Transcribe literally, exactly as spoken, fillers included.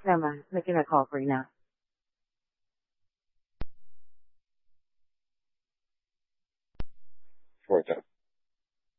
Emma, making a call for you now. Fourth